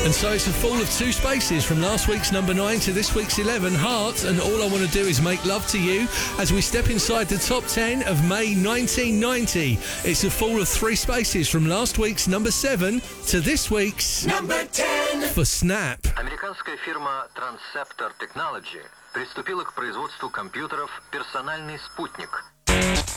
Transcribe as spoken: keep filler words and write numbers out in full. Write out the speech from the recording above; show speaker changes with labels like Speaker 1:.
Speaker 1: And so it's a fall of two spaces from last week's number nine to this week's eleven, Heart, and All I Want to Do Is Make Love to You, as we step inside the top ten of May nineteen ninety. It's a fall of three spaces from last week's number seven to this week's
Speaker 2: number ten
Speaker 1: for Snap.
Speaker 3: Американская фирма Transceptor Technology приступила к производству компьютеров «Персональный спутник».